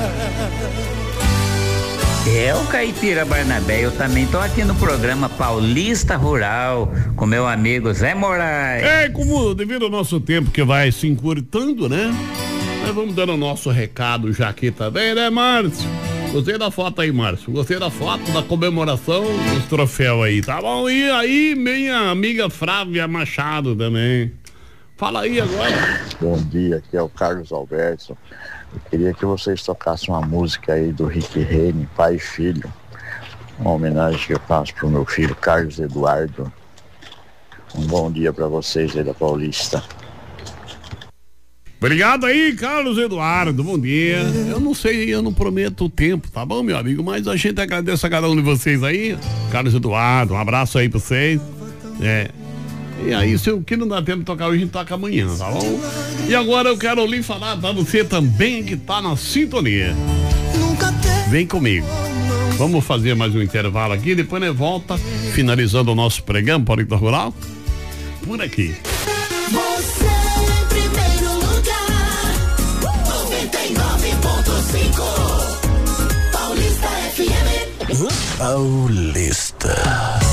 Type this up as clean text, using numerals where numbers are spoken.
É o Caipira Barnabé, eu também tô aqui no programa Paulista Rural com meu amigo Zé Moraes. Como devido ao nosso tempo que vai se encurtando, né? Nós vamos dando o nosso recado já aqui também, né, Márcio? Gostei da foto aí, Márcio. Gostei da foto da comemoração dos troféus aí, tá bom? E aí, minha amiga Flávia Machado também. Fala aí agora. Bom dia, aqui é o Carlos Alberto. Eu queria que vocês tocassem uma música aí do Rick Rennie, Pai e Filho. Uma homenagem que eu faço pro meu filho Carlos Eduardo. Um bom dia pra vocês aí da Paulista. Obrigado aí, Carlos Eduardo, bom dia. Eu não sei, eu não prometo o tempo, tá bom, meu amigo? Mas a gente agradece a cada um de vocês aí. Carlos Eduardo, um abraço aí pra vocês. E aí, se o que não dá tempo de tocar hoje, a gente toca amanhã, tá bom? E agora eu quero lhe falar pra você também que tá na sintonia. Vem comigo. Vamos fazer mais um intervalo aqui, depois né, volta, finalizando o nosso programa Paulista Rural, por aqui. Você em primeiro lugar, 99.5 Paulista FM. Paulista.